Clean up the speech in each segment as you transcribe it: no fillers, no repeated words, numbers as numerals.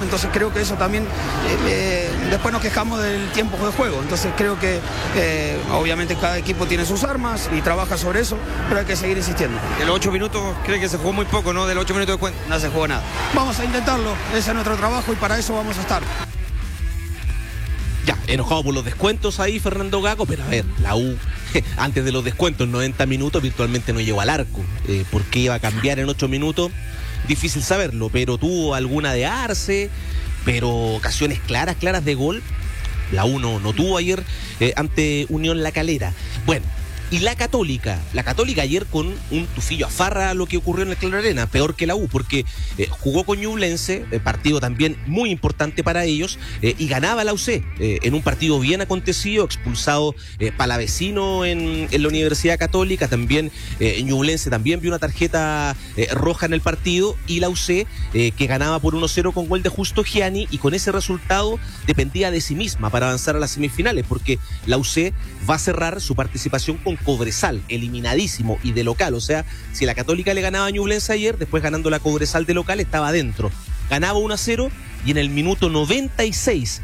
entonces creo que eso también, después nos quejamos del tiempo de juego, entonces creo que obviamente cada equipo tiene sus armas y trabaja sobre eso, pero hay que seguir insistiendo. De los 8 minutos cree que se jugó muy poco, ¿no? De los 8 minutos de cuenta. No se jugó nada. Vamos a intentarlo, ese es nuestro trabajo y para eso vamos a estar. Ya, enojado por los descuentos ahí Fernando Gago, pero a ver, la U antes de los descuentos, 90 minutos, virtualmente no llegó al arco. ¿Por qué iba a cambiar en 8 minutos? Difícil saberlo, pero tuvo alguna de Arce, pero ocasiones claras de gol. La U no tuvo ayer ante Unión La Calera. Bueno, y la Católica ayer con un tufillo a farra lo que ocurrió en el Claro Arena, peor que la U, porque jugó con Ñublense, partido también muy importante para ellos, y ganaba la UC en un partido bien acontecido, expulsado Palavecino en la Universidad Católica, también Ñublense también vio una tarjeta roja en el partido, y la UC que ganaba por 1-0 con gol de Justo Gianni, y con ese resultado dependía de sí misma para avanzar a las semifinales, porque la UC va a cerrar su participación con Cobresal, eliminadísimo y de local. O sea, si la Católica le ganaba a Ñublense ayer, después ganando la Cobresal de local, estaba adentro. Ganaba 1-0 y en el minuto 96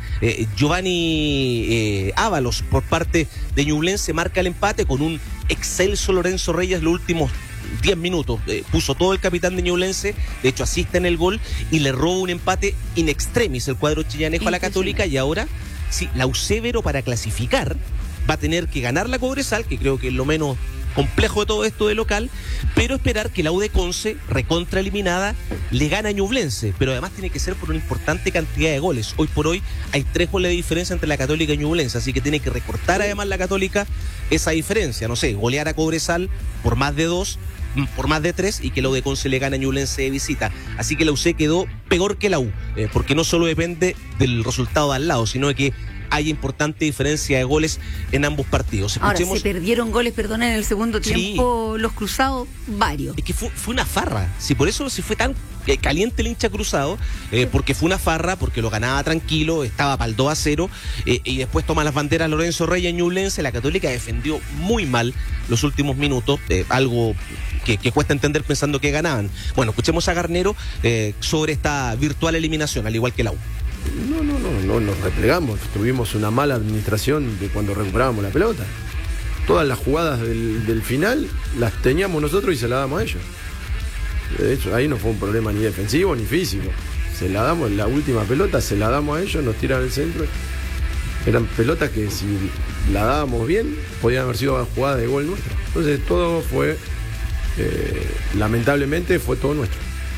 Giovanni Ábalos por parte de Ñublense marca el empate con un excelso Lorenzo Reyes los últimos 10 minutos. Puso todo el capitán de Ñublense, de hecho asiste en el gol y le roba un empate in extremis el cuadro chillanejo a la Católica, y ahora sí, la UC para clasificar va a tener que ganar la Cobresal, que creo que es lo menos complejo de todo esto de local, pero esperar que la U de Conce, recontra eliminada, le gane a Ñublense, pero además tiene que ser por una importante cantidad de goles. Hoy por hoy hay 3 goles de diferencia entre la Católica y Ñublense, así que tiene que recortar además la Católica esa diferencia, no sé, golear a Cobresal por más de 2, por más de 3, y que la U de Conce le gane a Ñublense de visita. Así que la UC quedó peor que la U, porque no solo depende del resultado de al lado, sino de que hay importante diferencia de goles en ambos partidos. Ahora, se perdieron goles, en el segundo tiempo, los cruzados, varios. Es que fue una farra. Sí, por eso se fue tan caliente el hincha cruzado, porque fue una farra, porque lo ganaba tranquilo, estaba para el 2-0, y después toma las banderas Lorenzo Reyes en Ñublense. La Católica defendió muy mal los últimos minutos, algo que cuesta entender pensando que ganaban. Bueno, escuchemos a Garnero sobre esta virtual eliminación, al igual que la U. No nos replegamos, tuvimos una mala administración de cuando recuperábamos la pelota. Todas las jugadas del final las teníamos nosotros y se las damos a ellos. De hecho, ahí no fue un problema ni defensivo ni físico. Se la damos, la última pelota se la damos a ellos, nos tiran el centro. Eran pelotas que si la dábamos bien, podían haber sido jugadas de gol nuestra. Entonces todo fue, lamentablemente, fue todo nuestro.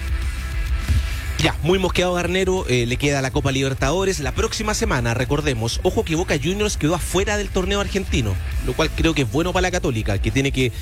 Ya, muy mosqueado Garnero, le queda la Copa Libertadores. La próxima semana, recordemos, ojo que Boca Juniors quedó afuera del torneo argentino, lo cual creo que es bueno para la Católica, que tiene que,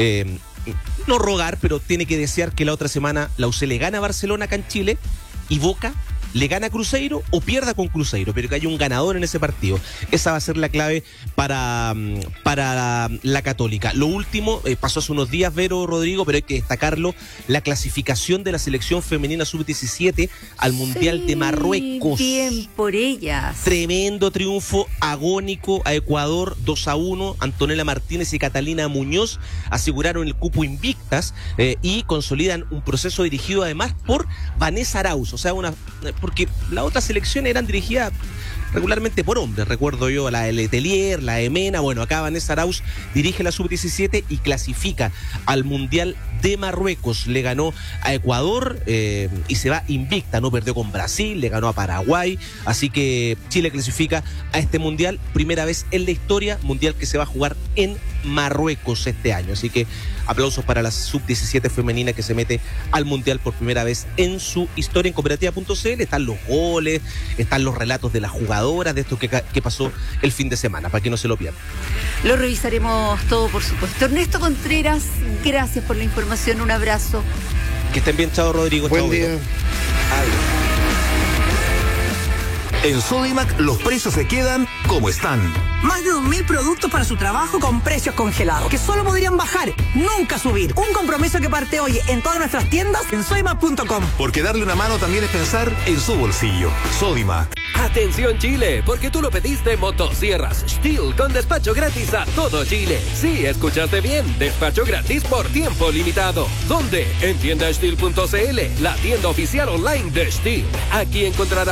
no rogar, pero tiene que desear que la otra semana la UC le gane a Barcelona acá en Chile y Boca le gana a Cruzeiro o pierda con Cruzeiro, pero que haya un ganador en ese partido. Esa va a ser la clave para la Católica. Lo último, pasó hace unos días, Vero, Rodrigo, pero hay que destacarlo, la clasificación de la selección femenina sub-17 al Mundial de Marruecos. Bien por ellas. Tremendo triunfo agónico a Ecuador, 2-1. Antonella Martínez y Catalina Muñoz aseguraron el cupo invictas y consolidan un proceso dirigido además por Vanessa Arauz, o sea, porque la otra selección eran dirigidas regularmente por hombres, recuerdo yo, la de Letelier, la de Mena. Bueno, acá Vanessa Arauz dirige la sub-17 y clasifica al Mundial de Marruecos. Le ganó a Ecuador y se va invicta, no perdió con Brasil, le ganó a Paraguay, así que Chile clasifica a este Mundial, primera vez en la historia, Mundial que se va a jugar en Marruecos este año, así que aplausos para la sub-17 femenina que se mete al Mundial por primera vez en su historia. En cooperativa.cl están los goles, están los relatos de las jugadoras, de esto que pasó el fin de semana, para que no se lo pierdan. Lo revisaremos todo, por supuesto. Ernesto Contreras, gracias por la información, un abrazo. Que estén bien, chao Rodrigo. Buen chao, día. Adiós. En Sodimac los precios se quedan como están. Más de 2.000 productos para su trabajo con precios congelados, que solo podrían bajar, nunca subir. Un compromiso que parte hoy en todas nuestras tiendas en sodimac.com. Porque darle una mano también es pensar en su bolsillo. Sodimac. Atención Chile, porque tú lo pediste, motosierras Stihl con despacho gratis a todo Chile. Sí, escuchaste bien, despacho gratis por tiempo limitado. ¿Dónde? En tiendastihl.cl, la tienda oficial online de Stihl. Aquí encontrarás